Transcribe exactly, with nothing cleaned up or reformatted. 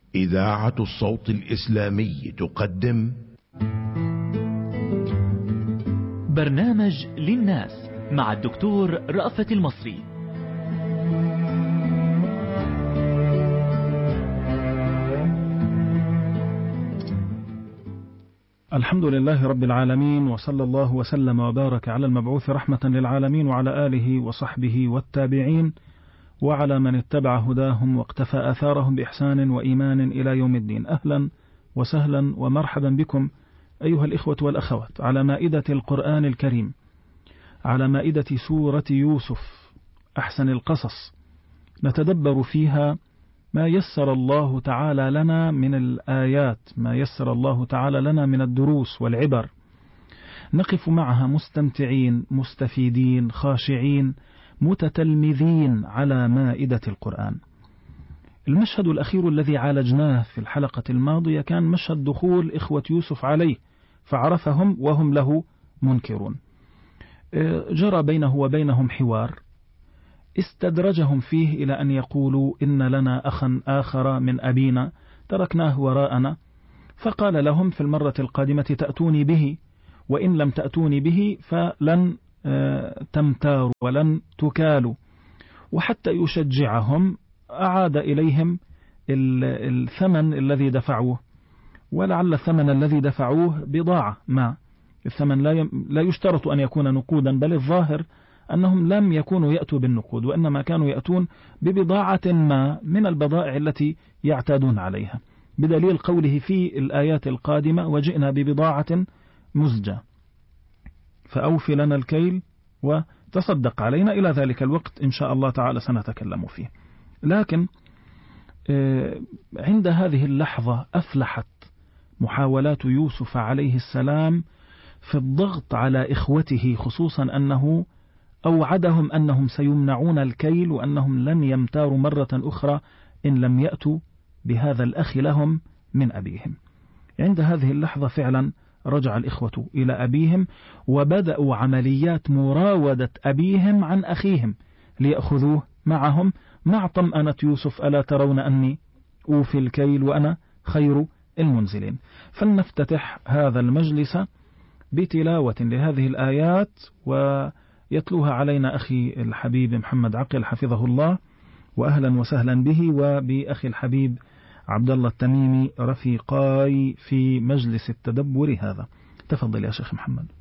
إذاعة الصوت الإسلامي تقدم برنامج للناس مع الدكتور رأفت المصري. الحمد لله رب العالمين، وصلى الله وسلم وبارك على المبعوث رحمة للعالمين وعلى آله وصحبه والتابعين وعلى من اتبع هداهم واقتفى آثارهم بإحسان وإيمان إلى يوم الدين. أهلا وسهلا ومرحبا بكم أيها الإخوة والأخوات على مائدة القرآن الكريم، على مائدة سورة يوسف أحسن القصص، نتدبر فيها ما يسر الله تعالى لنا من الآيات، ما يسر الله تعالى لنا من الدروس والعبر، نقف معها مستمتعين مستفيدين خاشعين متتلمذين على مائدة القرآن. المشهد الأخير الذي عالجناه في الحلقة الماضية كان مشهد دخول إخوة يوسف عليه فعرفهم وهم له منكرون. جرى بينه وبينهم حوار استدرجهم فيه إلى أن يقولوا إن لنا أخا آخر من أبينا تركناه وراءنا، فقال لهم في المرة القادمة تأتوني به، وإن لم تأتوني به فلن تمتاروا ولن تكالوا. وحتى يشجعهم أعاد إليهم الثمن الذي دفعوه، ولعل الثمن الذي دفعوه بضاعة ما. الثمن لا يشترط أن يكون نقودا، بل الظاهر أنهم لم يكونوا يأتوا بالنقود، وإنما كانوا يأتون ببضاعة ما من البضائع التي يعتادون عليها، بدليل قوله في الآيات القادمة وجئنا ببضاعة مزجة فأوفي لنا الكيل وتصدق علينا. إلى ذلك الوقت إن شاء الله تعالى سنتكلم فيه. لكن عند هذه اللحظة أفلحت محاولات يوسف عليه السلام في الضغط على إخوته، خصوصا أنه أوعدهم أنهم سيمنعون الكيل وأنهم لن يمتاروا مرة أخرى إن لم يأتوا بهذا الأخ لهم من أبيهم. عند هذه اللحظة فعلا رجع الإخوة إلى أبيهم وبدأوا عمليات مراودة أبيهم عن أخيهم ليأخذوه معهم، مع طمأنة يوسف ألا ترون أني أوفي الكيل وأنا خير المنزلين. فلنفتتح هذا المجلس بتلاوة لهذه الآيات ويتلوها علينا أخي الحبيب محمد عقل حفظه الله، وأهلا وسهلا به وبأخي الحبيب عبد الله التميمي رفيقاي في مجلس التدبر هذا. تفضل يا شيخ محمد.